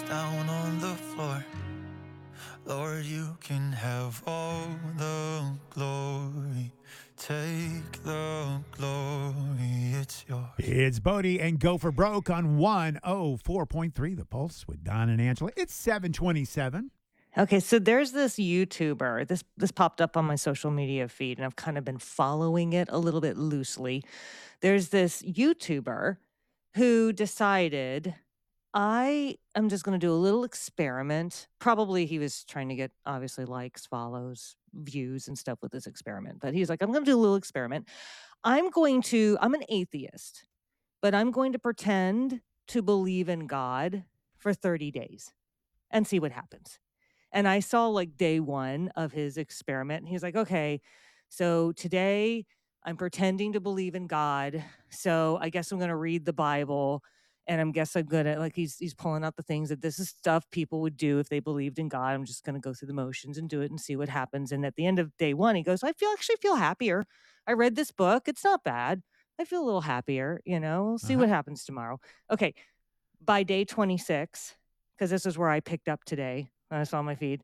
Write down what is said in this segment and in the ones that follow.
down on the floor. Lord, you can have all the glory. Take the glory, it's yours. It's Bodie and Go for Broke on 104.3 The Pulse with Don and Angela. It's 7:27. Okay, so there's this YouTuber. This popped up on my social media feed, and I've kind of been following it a little bit loosely. There's this YouTuber who decided, I am just going to do a little experiment. Probably he was trying to get, obviously, likes, follows, views, and stuff with this experiment. But he's like, I'm going to do a little experiment. I'm an atheist, but I'm going to pretend to believe in God for 30 days and see what happens. And I saw like day one of his experiment. And he's like, okay, so today I'm pretending to believe in God. So I guess I'm going to read the Bible. And I'm going to, like, he's pulling out the things that this is stuff people would do if they believed in God. I'm just going to go through the motions and do it and see what happens. And at the end of day one, he goes, actually feel happier. I read this book. It's not bad. I feel a little happier, We'll see what happens tomorrow. Okay. By day 26, because this is where I picked up today, I saw my feed.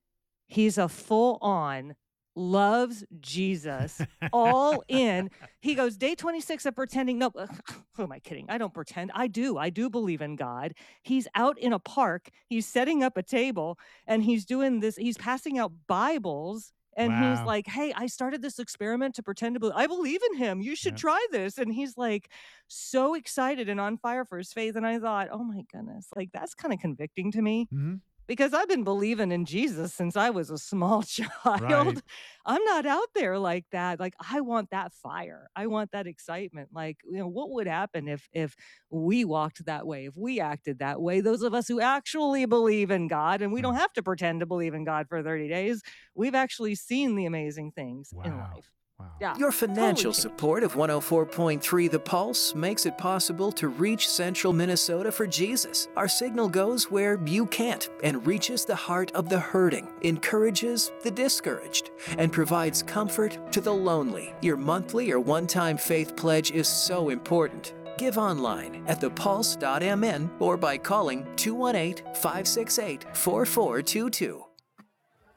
He's a full-on loves Jesus, all in. He goes, day 26 of pretending. No, who am I kidding? I don't pretend. I do believe in God. He's out in a park. He's setting up a table and he's doing this. He's passing out Bibles. And he's like, hey, I started this experiment to pretend to believe. I believe in him. You should try this. And he's like so excited and on fire for his faith. And I thought, oh my goodness, like that's kind of convicting to me. Mm-hmm. Because I've been believing in Jesus since I was a small child. Right. I'm not out there like that. Like, I want that fire. I want that excitement. Like, what would happen if we walked that way, if we acted that way? Those of us who actually believe in God, and we don't have to pretend to believe in God for 30 days. We've actually seen the amazing things in life. Wow. Yeah, Your financial support of 104.3 The Pulse makes it possible to reach central Minnesota for Jesus. Our signal goes where you can't and reaches the heart of the hurting, encourages the discouraged, and provides comfort to the lonely. Your monthly or one-time faith pledge is so important. Give online at thepulse.mn or by calling 218-568-4422.